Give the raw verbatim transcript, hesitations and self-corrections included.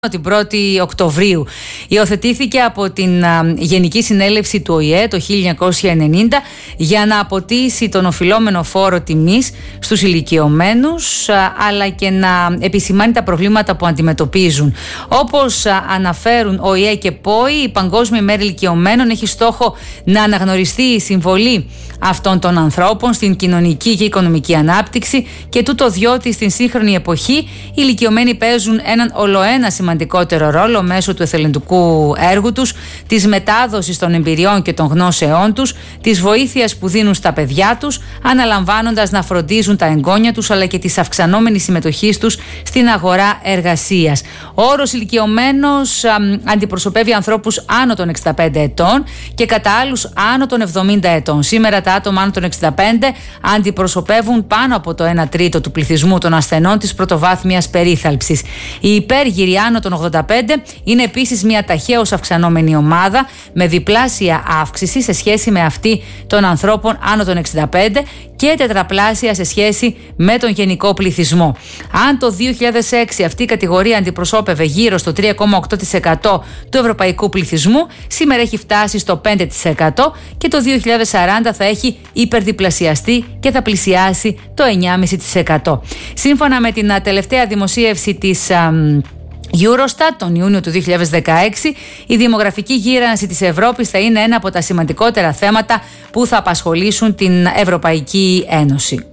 την πρώτη Οκτωβρίου. Υιοθετήθηκε από την Γενική Συνέλευση του Ο Η Ε το χίλια εννιακόσια ενενήντα για να αποτίσει τον οφειλόμενο φόρο τιμής στους ηλικιωμένους, αλλά και να επισημάνει τα προβλήματα που αντιμετωπίζουν. Όπως αναφέρουν Ο Η Ε και ΠΟΗ, η Παγκόσμια ημέρα ηλικιωμένων έχει στόχο να αναγνωριστεί η συμβολή αυτών των ανθρώπων στην κοινωνική και οικονομική ανάπτυξη, και τούτο διότι στην σύγχρονη εποχή οι ηλικιωμένοι παίζουν έναν ολοένα σημαντικότερο ρόλο μέσω του εθελοντικού έργου τους, της μετάδοσης των εμπειριών και των γνώσεών τους, της βοήθειας που δίνουν στα παιδιά τους, αναλαμβάνοντας να φροντίζουν τα εγγόνια τους, αλλά και της αυξανόμενης συμμετοχής τους στην αγορά εργασίας. Ο όρος ηλικιωμένος α, αντιπροσωπεύει ανθρώπους άνω των εξήντα πέντε ετών και κατά άλλους άνω των εβδομήντα ετών. Σήμερα τα άτομα άνω των εξήντα πέντε αντιπροσωπεύουν πάνω από το ένα τρίτο του πληθυσμού των ασθενών της πρωτοβάθμιας περίθαλψης. Οι υπέργυροι άνω των ογδόντα πέντε είναι επίσης μια ταχαίως αυξανόμενη ομάδα με διπλάσια αύξηση σε σχέση με αυτή των ανθρώπων άνω των εξήντα πέντε και τετραπλάσια σε σχέση με τον γενικό πληθυσμό. Αν το δύο χιλιάδες έξι αυτή η κατηγορία αντιπροσώπευε γύρω στο τρία κόμμα οκτώ τοις εκατό του ευρωπαϊκού πληθυσμού, σήμερα έχει φτάσει στο πέντε τοις εκατό και το δύο χιλιάδες σαράντα θα έχει υπερδιπλασιαστεί και θα πλησιάσει το εννιά κόμμα πέντε τοις εκατό. Σύμφωνα με την τελευταία δημοσίευση της Eurostat τον Ιούνιο του δύο χιλιάδες δεκαέξι, η δημογραφική γύρανση της Ευρώπης θα είναι ένα από τα σημαντικότερα θέματα που θα απασχολήσουν την Ευρωπαϊκή Ένωση.